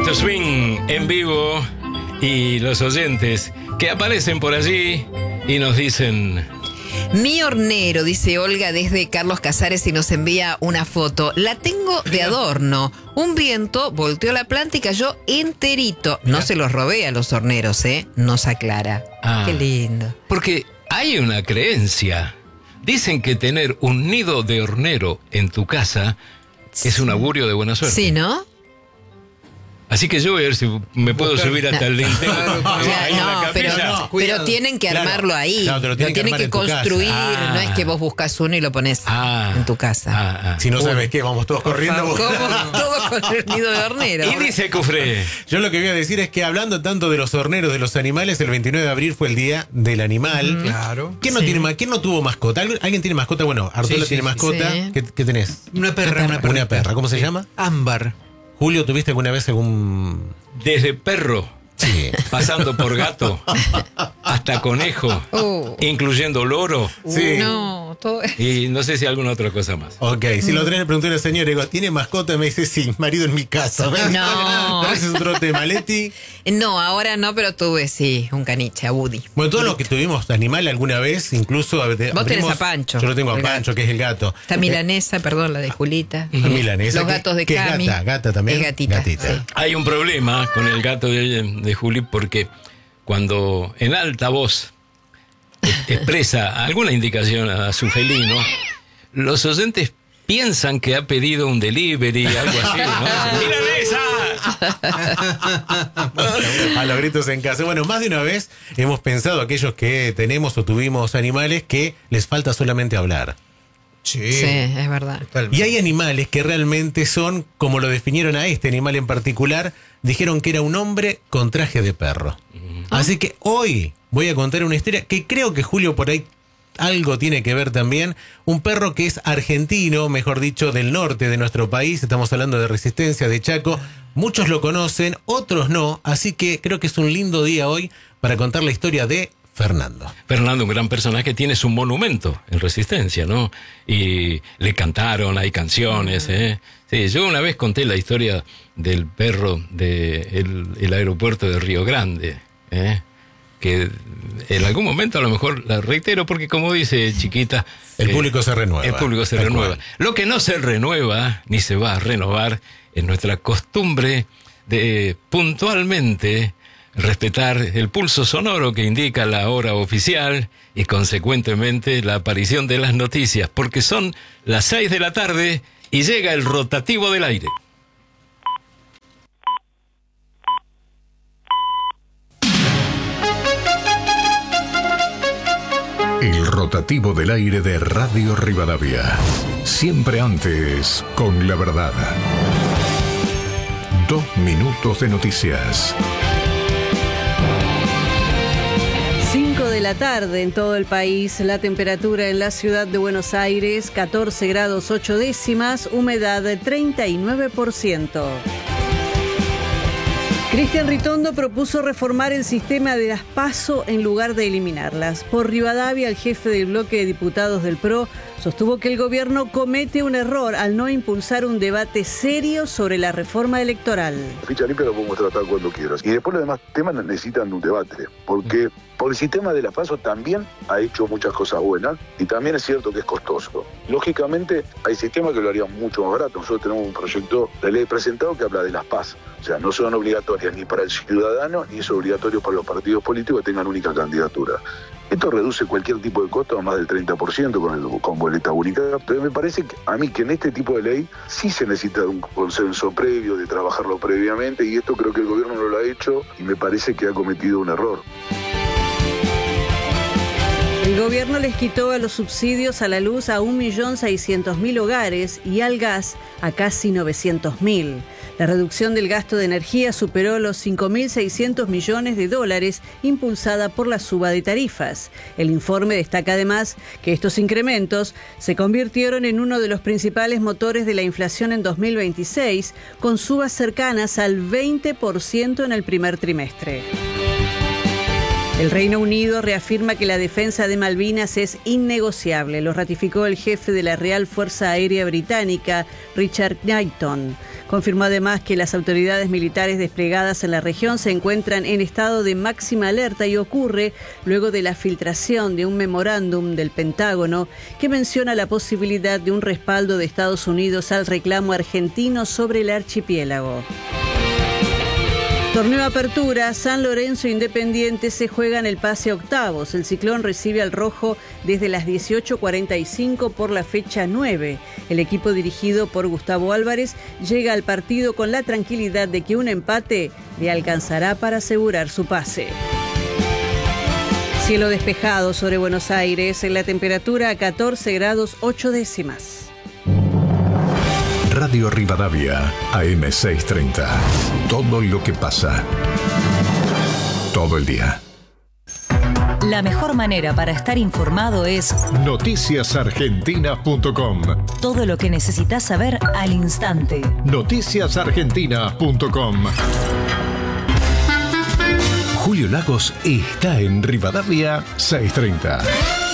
Patito Swing en vivo y los oyentes que aparecen por allí y nos dicen... Mi hornero, dice Olga desde Carlos Casares y nos envía una foto. La tengo de adorno. Un viento volteó la planta y cayó enterito. No se los robé a los horneros, nos aclara. Qué lindo. Porque hay una creencia. Dicen que tener un nido de hornero en tu casa es un augurio de buena suerte. Sí, ¿no? Así que yo voy a ver si me puedo subir hasta el dintel. Pero tienen que armarlo ahí. Lo tienen que construir. No es que vos buscas uno y lo pones en tu casa. Si no sabes qué, vamos todos corriendo. Todos con el nido de hornero. Y dice Cufré. Yo lo que voy a decir es que hablando tanto de los horneros, de los animales, el 29 de abril fue el Día del Animal. Claro. ¿Quién no tuvo mascota? ¿Alguien tiene mascota? Bueno, Arturo tiene mascota. Sí. ¿Qué tenés? Una perra. Una perra. ¿Cómo se llama? Ámbar. Julio, ¿tuviste alguna vez algún...? Desde perro, pasando por gato, hasta conejo, incluyendo loro. No, todo... Y no sé si alguna otra cosa más. Ok, si lo le pregunté a una señora, digo, ¿tiene mascota? Me dice, sí, marido en mi casa. No. Pero ese es otro tema. Leti. No, ahora no, pero tuve, un caniche, a Woody. Bueno, todos los que tuvimos animal alguna vez, incluso... Vos tenés a Pancho. Yo lo tengo a Pancho, que es el gato. Está Milanesa, perdón, la de Julita. Milanesa. Los gatos de Cami. Gata también. Es gatita. Sí. Hay un problema con el gato de Juli porque cuando en alta voz expresa alguna indicación a su felino, los oyentes piensan que ha pedido un delivery, algo así, ¿no? ¡Milanesa! A los gritos en casa. Bueno, más de una vez hemos pensado, aquellos que tenemos o tuvimos animales, que les falta solamente hablar. Sí, es verdad. Y hay animales que realmente son, como lo definieron a este animal en particular, dijeron que era un hombre con traje de perro. Así que hoy voy a contar una historia que creo que Julio por ahí algo tiene que ver también. Un perro que es argentino, mejor dicho, del norte de nuestro país. Estamos hablando de Resistencia, de Chaco. Muchos lo conocen, otros no. Así que creo que es un lindo día hoy para contar la historia de Fernando. Fernando, un gran personaje, tiene su monumento en Resistencia, ¿no? Y le cantaron, hay canciones, Sí, yo una vez conté la historia del perro del aeropuerto de Río Grande, que en algún momento a lo mejor la reitero porque como dice Chiquita... El público se renueva. El público se renueva. Lo que no se renueva, ni se va a renovar, es nuestra costumbre de puntualmente... respetar el pulso sonoro que indica la hora oficial y consecuentemente la aparición de las noticias, porque son las 6 de la tarde y llega el rotativo del aire. El rotativo del aire de Radio Rivadavia. Siempre antes con la verdad. 2 minutos de noticias. 5 de la tarde en todo el país, la temperatura en la ciudad de Buenos Aires, 14 grados 8 décimas, humedad 39%. Cristian Ritondo propuso reformar el sistema de las PASO en lugar de eliminarlas. Por Rivadavia, el jefe del bloque de diputados del PRO sostuvo que el gobierno comete un error al no impulsar un debate serio sobre la reforma electoral. Ficha limpia lo podemos tratar cuando quieras. Y después los demás temas necesitan un debate, porque el sistema de la PASO también ha hecho muchas cosas buenas y también es cierto que es costoso. Lógicamente hay sistemas que lo harían mucho más barato. Nosotros tenemos un proyecto de ley presentado que habla de las PAS. O sea, no son obligatorias ni para el ciudadano ni es obligatorio para los partidos políticos que tengan única candidatura. Esto reduce cualquier tipo de costo a más del 30% con boleta única. Pero me parece a mí que en este tipo de ley sí se necesita un consenso previo, de trabajarlo previamente, y esto creo que el gobierno no lo ha hecho y me parece que ha cometido un error. El gobierno les quitó a los subsidios a la luz a 1.600.000 hogares y al gas a casi 900.000. La reducción del gasto de energía superó los $5.600 millones impulsada por la suba de tarifas. El informe destaca además que estos incrementos se convirtieron en uno de los principales motores de la inflación en 2026, con subas cercanas al 20% en el primer trimestre. El Reino Unido reafirma que la defensa de Malvinas es innegociable. Lo ratificó el jefe de la Real Fuerza Aérea Británica, Richard Knighton. Confirmó además que las autoridades militares desplegadas en la región se encuentran en estado de máxima alerta y ocurre luego de la filtración de un memorándum del Pentágono que menciona la posibilidad de un respaldo de Estados Unidos al reclamo argentino sobre el archipiélago. Torneo Apertura, San Lorenzo Independiente se juegan el pase a octavos. El Ciclón recibe al Rojo desde las 18:45 por la fecha 9. El equipo dirigido por Gustavo Álvarez llega al partido con la tranquilidad de que un empate le alcanzará para asegurar su pase. Cielo despejado sobre Buenos Aires, en la temperatura a 14 grados 8 décimas. Radio Rivadavia, AM630. Todo lo que pasa. Todo el día. La mejor manera para estar informado es noticiasargentinas.com. todo lo que necesitas saber al instante. Noticiasargentinas.com. Julio Lagos está en Rivadavia 630.